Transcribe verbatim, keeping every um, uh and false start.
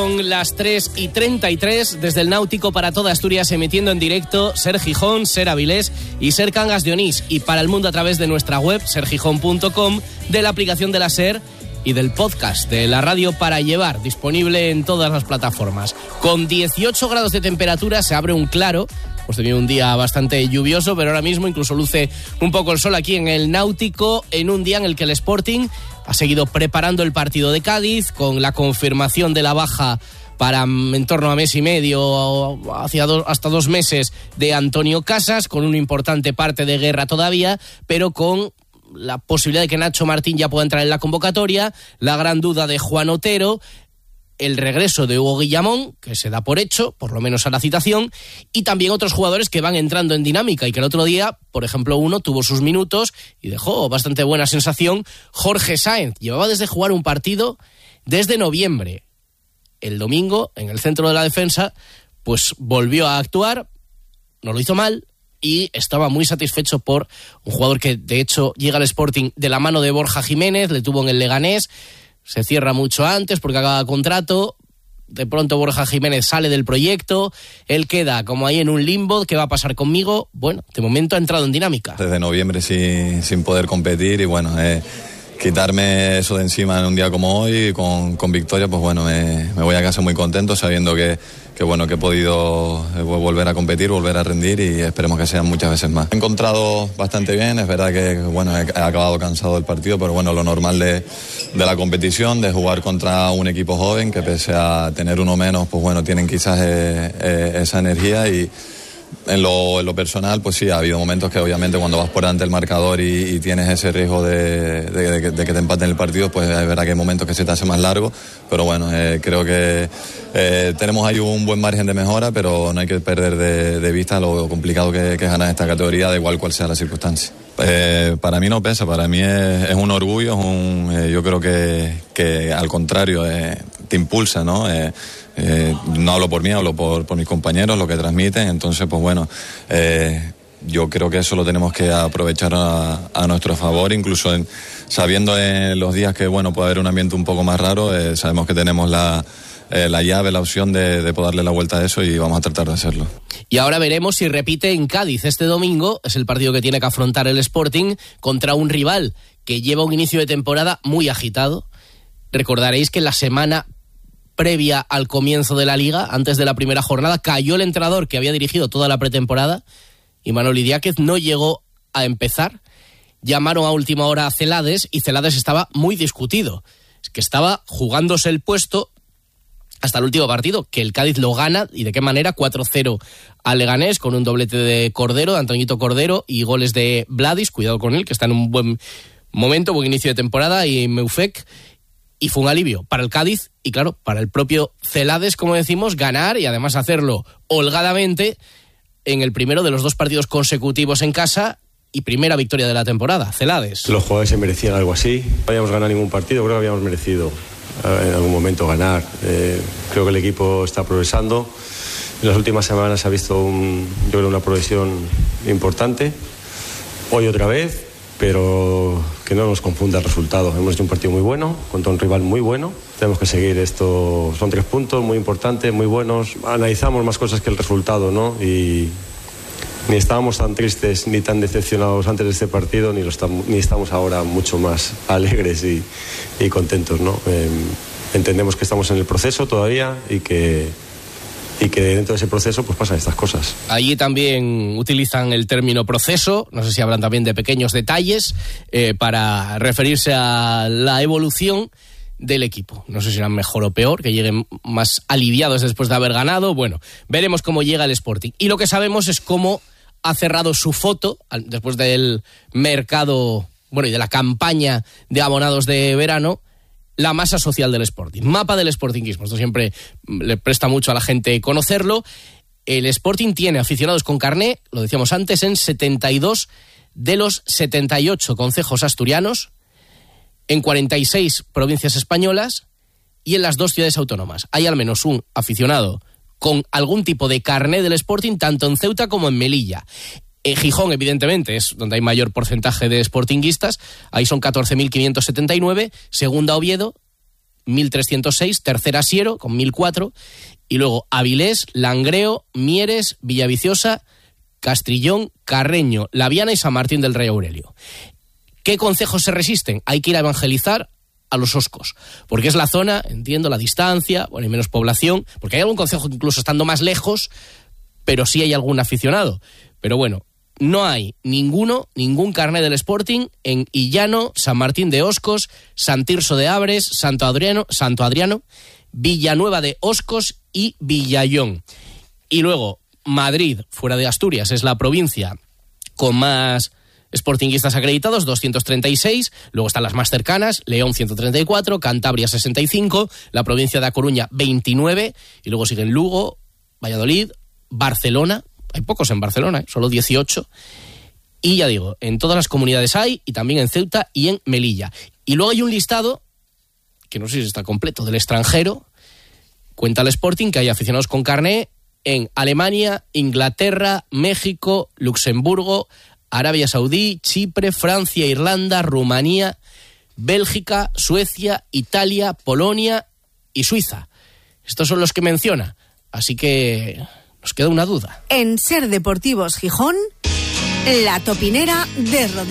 Son las tres y treinta y tres desde el Náutico para toda Asturias, emitiendo en directo Ser Gijón, Ser Avilés y Ser Cangas de Onís, y para el mundo a través de nuestra web ser gijón punto com, de la aplicación de la Ser y del podcast de la radio para llevar, disponible en todas las plataformas. Con dieciocho grados de temperatura se abre un claro. Hemos tenido un día bastante lluvioso, pero ahora mismo incluso luce un poco el sol aquí en el Náutico, en un día en el que el Sporting ha seguido preparando el partido de Cádiz, con la confirmación de la baja para en torno a mes y medio, hacia dos, hasta dos meses, de Antonio Casas, con una importante parte de guerra todavía, pero con la posibilidad de que Nacho Martín ya pueda entrar en la convocatoria, la gran duda de Juan Otero, el regreso de Hugo Guillamón, que se da por hecho, por lo menos a la citación, y también otros jugadores que van entrando en dinámica y que el otro día, por ejemplo, uno tuvo sus minutos y dejó bastante buena sensación. Jorge Sáenz llevaba desde jugar un partido desde noviembre. El domingo, en el centro de la defensa, pues volvió a actuar, no lo hizo mal, y estaba muy satisfecho por un jugador que, de hecho, llega al Sporting de la mano de Borja Jiménez, le tuvo en el Leganés, se cierra mucho antes porque acaba contrato, de pronto Borja Jiménez sale del proyecto, él queda como ahí en un limbo. ¿Qué va a pasar conmigo? Bueno, de momento ha entrado en dinámica. Desde noviembre sin, sin poder competir y bueno, eh, quitarme eso de encima en un día como hoy con, con victoria, pues bueno, me, me voy a casa muy contento sabiendo que, que bueno, que he podido volver a competir, volver a rendir y esperemos que sean muchas veces más. Me he encontrado bastante bien, es verdad que bueno, he, he acabado cansado del partido, pero bueno, lo normal de, de la competición, de jugar contra un equipo joven que pese a tener uno menos, pues bueno, tienen quizás eh, eh, esa energía y En lo, en lo personal, pues sí, ha habido momentos que obviamente cuando vas por delante del marcador y, y tienes ese riesgo de, de, de, de que te empaten el partido, pues es verdad que hay momentos que se te hace más largo, pero bueno, eh, creo que eh, tenemos ahí un buen margen de mejora, pero no hay que perder de, de vista lo complicado que, que es ganar esta categoría, da igual cual sea la circunstancia. Eh, para mí no pesa, para mí es, es un orgullo, es un, eh, yo creo que, que al contrario eh, te impulsa, ¿no? Eh, Eh, no hablo por mí, hablo por, por mis compañeros, lo que transmiten, entonces pues bueno, eh, yo creo que eso lo tenemos que aprovechar a, a nuestro favor, incluso en, sabiendo en los días que bueno puede haber un ambiente un poco más raro, eh, sabemos que tenemos la, eh, la llave, la opción de, de poder darle la vuelta a eso y vamos a tratar de hacerlo. Y ahora veremos si repite en Cádiz este domingo, es el partido que tiene que afrontar el Sporting contra un rival que lleva un inicio de temporada muy agitado. Recordaréis que la semana previa al comienzo de la Liga, antes de la primera jornada, cayó el entrenador que había dirigido toda la pretemporada y Manol Idiáquez no llegó a empezar. Llamaron a última hora a Celades y Celades estaba muy discutido. Es que estaba jugándose el puesto hasta el último partido, que el Cádiz lo gana, y de qué manera, cuatro cero al Leganés, con un doblete de Cordero, de Antoñito Cordero, y goles de Vladis, cuidado con él, que está en un buen momento, buen inicio de temporada, y Meufek. Y fue un alivio para el Cádiz y, claro, para el propio Celades, como decimos, ganar y además hacerlo holgadamente en el primero de los dos partidos consecutivos en casa y primera victoria de la temporada. Celades. Los jugadores se merecían algo así. No habíamos ganado ningún partido, creo que habíamos merecido en algún momento ganar. Eh, creo que el equipo está progresando. En las últimas semanas se ha visto un, yo creo, una progresión importante. Hoy otra vez, pero que no nos confunda el resultado. Hemos hecho un partido muy bueno, contra un rival muy bueno. Tenemos que seguir esto. Son tres puntos muy importantes, muy buenos. Analizamos más cosas que el resultado, ¿no? Y ni estábamos tan tristes ni tan decepcionados antes de este partido, ni, lo estamos, ni estamos ahora mucho más alegres y, y contentos, ¿no? Eh, entendemos que estamos en el proceso todavía y que... y que dentro de ese proceso pues pasan estas cosas. Allí también utilizan el término proceso, no sé si hablan también de pequeños detalles, eh, para referirse a la evolución del equipo. No sé si serán mejor o peor, que lleguen más aliviados después de haber ganado. Bueno, veremos cómo llega el Sporting. Y lo que sabemos es cómo ha cerrado su foto después del mercado, bueno, y de la campaña de abonados de verano, la masa social del Sporting, mapa del Sportingismo. Esto siempre le presta mucho a la gente conocerlo. El Sporting tiene aficionados con carné, lo decíamos antes, en setenta y dos de los setenta y ocho concejos asturianos, en cuarenta y seis provincias españolas y en las dos ciudades autónomas. Hay al menos un aficionado con algún tipo de carné del Sporting, tanto en Ceuta como en Melilla. En Gijón, evidentemente, es donde hay mayor porcentaje de sportinguistas. Ahí son catorce mil quinientos setenta y nueve. Segunda, Oviedo, mil trescientos seis, tercera Siero con mil cuatro, y luego Avilés, Langreo, Mieres, Villaviciosa, Castrillón, Carreño, Laviana y San Martín del Rey Aurelio. ¿Qué concejos se resisten? Hay que ir a evangelizar a los Oscos, porque es la zona, entiendo, la distancia, bueno, hay menos población, porque hay algún concejo que incluso estando más lejos, pero sí hay algún aficionado. Pero bueno, no hay ninguno, ningún carné del Sporting en Illano, San Martín de Oscos, San Tirso de Abres, Santo Adriano, Santo Adriano, Villanueva de Oscos y Villayón. Y luego, Madrid, fuera de Asturias, es la provincia con más sportinguistas acreditados, doscientos treinta y seis, luego están las más cercanas, León ciento treinta y cuatro, Cantabria sesenta y cinco, la provincia de A Coruña veintinueve, y luego siguen Lugo, Valladolid, Barcelona, hay pocos en Barcelona, ¿eh? Solo dieciocho, y ya digo, en todas las comunidades hay, y también en Ceuta y en Melilla. Y luego hay un listado, que no sé si está completo, del extranjero, cuenta el Sporting que hay aficionados con carné en Alemania, Inglaterra, México, Luxemburgo, Arabia Saudí, Chipre, Francia, Irlanda, Rumanía, Bélgica, Suecia, Italia, Polonia y Suiza. Estos son los que menciona, así que nos queda una duda. En Ser Deportivos Gijón, la topinera de Rodríguez.